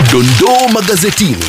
Dondoo magazetini.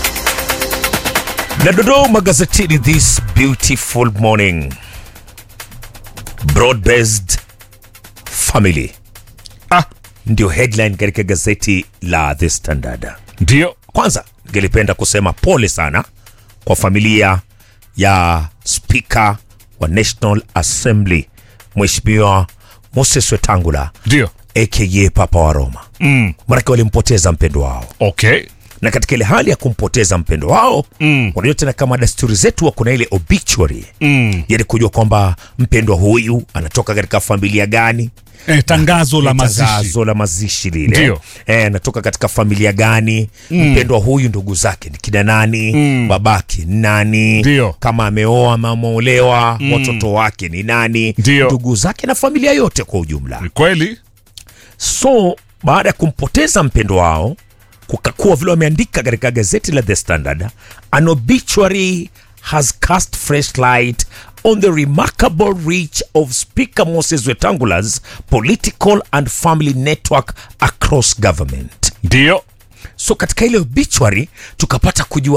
Na dondoo magazetini this beautiful morning. Broad-based family. Ndio headline katika gazeti la The Standard. Ndio. Kwanza ningelipenda kusema pole sana kwa familia ya Speaker wa National Assembly Mheshimiwa Moses Wetangula. Ndio. AKA Papa wa Roma. Maana walimpoteza mpendo wao. Okay. Na katika ile hali ya kumpoteza mpendo wao, wanajua tena kama desturi zetu kuna ile obituary. Yaani kujua kwamba mpendwa huyu anatoka katika familia gani. Tangazo la mazishi. Tangazo la mazishi lile. Ndio. Anatoka katika familia gani? Mpendwa huyu ndugu zake ni kina nani? Babake ni nani? Ndio. Kama ameoa ama ameolewa, watoto wake ni nani? Ndio. Ndugu zake na familia yote kwa ujumla. Ni kweli. So baada ya kumpoteza mpendo wao, kukakuwa vile wameandika katika gazeti la The Standard, an obituary has cast fresh light on the remarkable reach of Speaker Moses Wetangula's political and family network across government. Ndio. So katika ile obituary tukapata kujua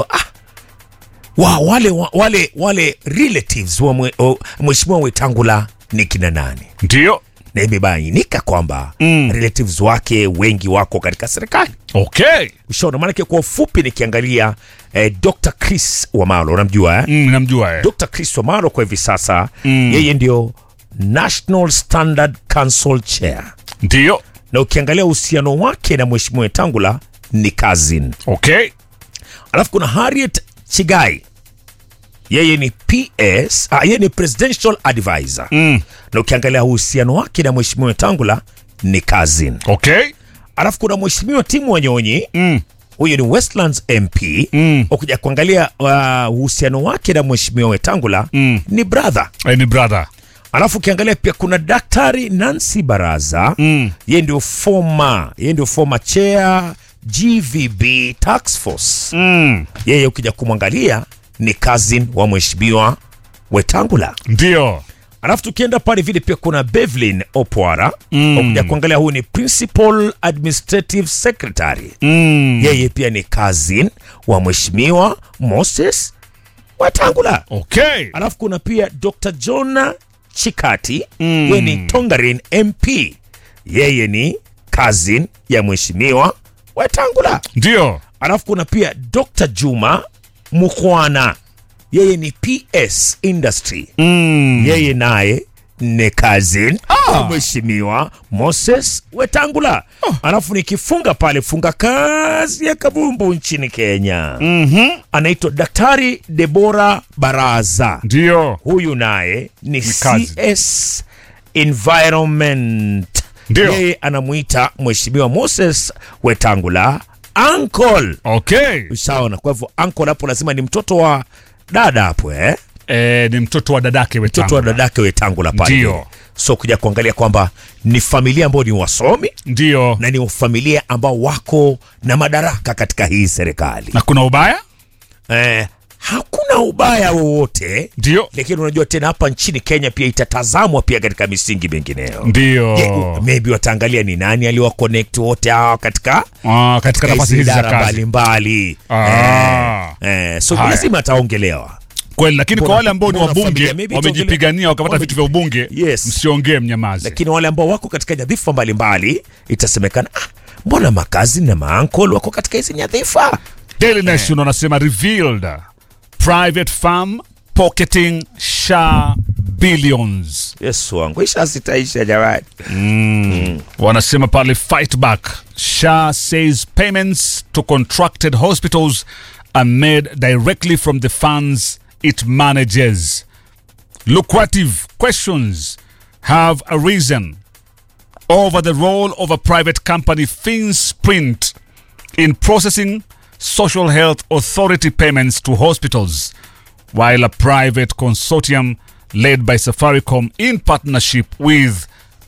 wale relatives wa Mheshimiwa Wetangula ni kina nani. Ndio. Na imebainika kwamba relatives wake wengi wako katika serikali. Okay. Ushaona, maana kwa ufupi nikiangalia Dr. Chris Wamalo, unamjua namjua. Dr. Chris Wamalo kwa hivi sasa yeye ndio National Standard Council Chair. Ndio. Na ukiangalia uhusiano wake na Mheshimiwa Wetangula ni cousin. Okay. Alafu kuna Harriet Chigai. Yeye ni PS, yeye ni presidential advisor. Na ukiangalia uhusiano wake na Mheshimiwa Wetangula ni cousin. Okay. Alafu kuna Mheshimiwa Timu Wanyonyi. Huyo ni Westlands MP. Ukija kuangalia uhusiano wake na Mheshimiwa Wetangula ni brother. Ni brother. Alafu ukiangalia pia kuna Daktari Nancy Baraza. Yeye ndio former chair GVB Tax Force. Yeye ukija kumwangalia ni cousin wa Mheshimiwa Wetangula. Ndio. Alafu tukienda pale vile pia kuna Bevelyn Opwara. Ukija kuangalia huyu ni Principal Administrative Secretary. Yeye pia ni cousin wa Mheshimiwa Moses Wetangula. Okay. Alafu kuna pia Dr. John Chikati. Yeye ni Tongarin MP. Yeye ni cousin ya Mheshimiwa Wetangula. Ndio. Alafu kuna pia Dr. Juma Mukwana. Yeye ni PS Industry. Yeye naye ni cousin wa Mheshimiwa Moses Wetangula. Alafu nikifunga pale funga kazi ya kabumbu nchini Kenya. Anaitwa Daktari Deborah Baraza. Ndio. Huyu naye ni CS Environment. Ndio. Yeye anamuita Mheshimiwa Moses Wetangula uncle. Okay. Ushaona, kwa hivyo uncle hapo lazima ni mtoto wa dada hapo ni mtoto wa dadake Wetangula. Mtoto wa dadake Wetangula pale. Ndio. So kuja kuangalia kwamba ni familia ambao ni wasomi. Ndio. Na ni familia ambao wako na madaraka katika hii serikali. Na kuna ubaya? Hakuna ubaya wowote. Ndio. Lakini unajua tena hapa nchini Kenya pia itatazamwa pia katika misingi mingineyo. Ndio. Maybe wataangalia ni nani aliwa connect wote hao katika nafasi hizi za kazi mbalimbali. So lazima ataongelewa. Kweli, lakini kwa wale ambao ni wabunge wamejipigania wakapata vitu vya ubunge, msiongee, mnyamaze. Lakini wale ambao wako katika nyadhifa mbalimbali itasemekana mbona makazi na maankol wako katika hizi nyadhifa. Daily Nation wanasema revealed private firm pocketing SHA billions. Yes wangu, isha sitaisha jamani. Wanasema pale fight back. SHA says payments to contracted hospitals are made directly from the funds it manages. Lucrative questions have arisen over the role of a private company, Finsprint, in processing Social Health Authority payments to hospitals, while a private consortium led by Safaricom in partnership with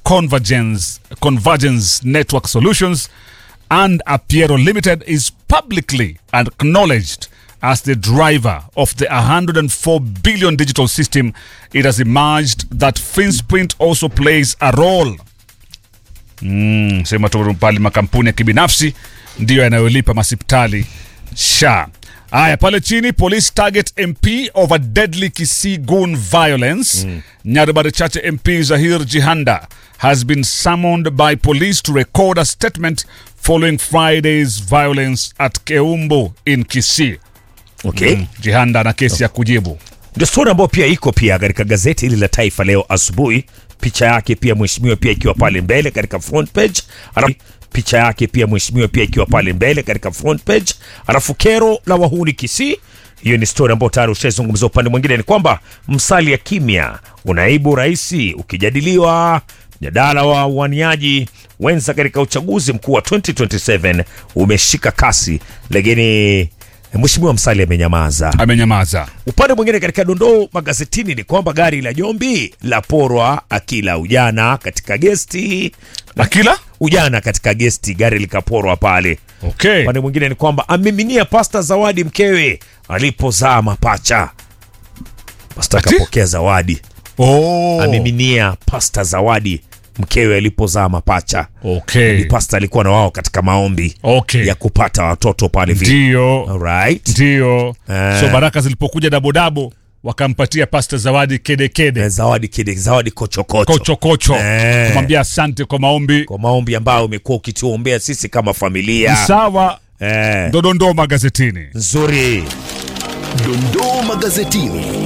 Convergence Network Solutions and Apiero Limited is publicly acknowledged as the driver of the 104 billion digital system. It has emerged that Finsprint also plays a role Sema tu pale makampuni ya kibinafsi ndio yanayolipa hospitali SHA. Aya, pale chini, police target MP over deadly Kisii goon violence. Nyaribari Chache MP Zahir Jihanda has been summoned by police to record a statement following Friday's violence at Keumbo in Kisii. Okay. Jihanda na kesi ya kujibu. Ndio story ambayo pia iko pia katika gazeti hili la Taifa leo asubuhi. Picha yake pia mheshimiwa pia ikiwa pale mbele katika front page. Picha yake pia mheshimiwa pia ikiwa pale mbele katika front page. Alafu kero la wahuni Kisii. Hiyo ni story ambayo tayari ushazungumza. Upande mwingine ni kwamba msali ya kimya unaibu raisi ukijadiliwa. Mjadala wa waniaji wenza katika uchaguzi mkuu wa 2027 umeshika kasi, lakini mheshimiwa Msali amenyamaza. Upande mwingine katika dondoo magazetini ni kwamba gari la Jombi la porwa akila ujana katika gesti. Ujana katika gesti, gari likaporwa pale. Okay. Upande mwingine ni kwamba amiminia pasta zawadi mkewe alipozaa mapacha. Pasta kapokea zawadi. Amiminia pasta zawadi mkewe alipozaa mapacha. Okay. Ni pasta alikuwa na wao katika maombi ya kupata watoto pale vile. Ndio. Alright. Ndio. So baraka zilipokuja dabo wakampatia pasta zawadi kede. Zawadi kocho. Kumwambia asante kwa maombi. Kwa maombi ambayo umekuwa ukituombea sisi kama familia. Sawa. Dondoo magazetini. Nzuri. Dondoo magazetini.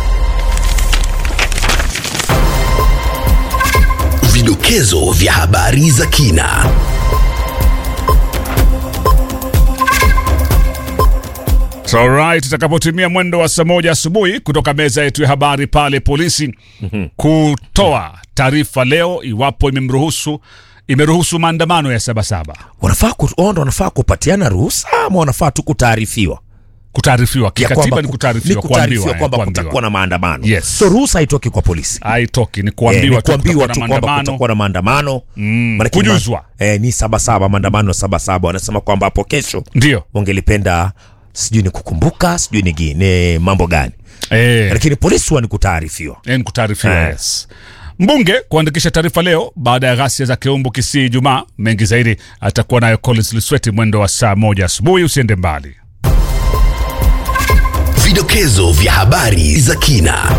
Vidokezo vya habari za kina. So right, itakapotimia mwendo wa saa 1 asubuhi kutoka meza yetu ya habari pale polisi kutoa taarifa leo iwapo imeruhusu maandamano ya Sabasaba. Wanafaa kupatiana ruhusa ama wanafaa tu kutaarifiwa? Kutaarifiwa, kikatiba ni kutaarifiwa, kuambiwa kwamba kutakuwa na maandamano. Yes. So ruhusa haitoki kwa polisi. Haitoki, ni kuambiwa tu kwamba kutakuwa na maandamano. Kujuzwa. Ni Sabasaba, maandamano Sabasaba. Wanasema kwamba hapo kesho ndio wangelipenda sijui ni kukumbuka, sijui ni mambo gani. Lakini polisi ni kutaarifiwa. Ni kutaarifiwa, yes. Mbunge kuandikisha taarifa leo baada ya ghasia za Keumbo Kisii Ijumaa. Mengi zaidi atakuwa nayo Collins Lisweti mwendo wa saa 1 asubuhi. Usiende mbali. Vidokezo vya habari za kina.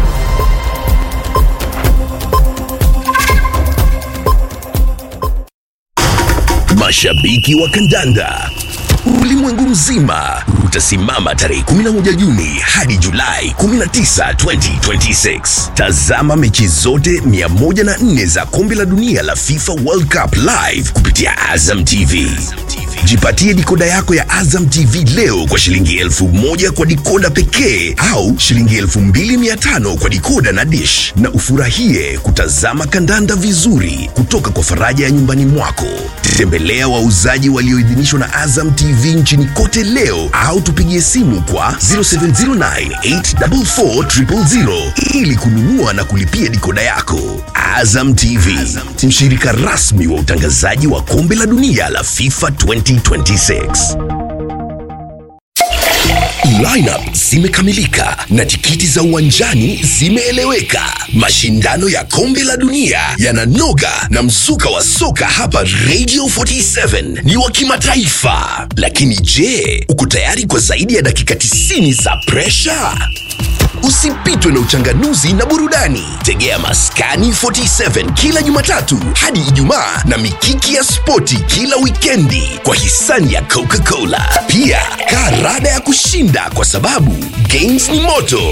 Mashabiki wa kandanda ulimwengu mzima utasimama tarehe 11 Juni hadi Julai 19, 2026. Tazama mechi zote 104 za kombe la dunia la FIFA World Cup live kupitia Azam TV. Jipatie dikoda yako ya Azam TV leo kwa shilingi 1000 kwa dikoda pekee au shilingi 2500 kwa dikoda na dish, na ufurahie kutazama kandanda vizuri kutoka kwa faraja ya nyumbani mwako. Tembelea wauzaji walioidhinishwa na Azam TV nchini kote leo au tupigie simu kwa 0709844000 ili kununua na kulipia dikoda yako. Azam TV, mshirika rasmi wa utangazaji wa kombe la dunia la FIFA 2026. Lineup zimekamilika na tikiti za uwanjani zimeeleweka. Mashindano ya kombe la dunia yananoga na mzuka wa soka hapa Radio 47 ni wa kimataifa. Lakini je, uko tayari kwa zaidi ya dakika 90 za pressure? Usipitwe na uchanganuzi na burudani. Tegea Maskani 47 kila Jumatatu hadi Ijumaa na mikiki ya spoti kila wikendi kwa hisani ya Coca-Cola. Pia karada ya kushinda kwa sababu games ni moto.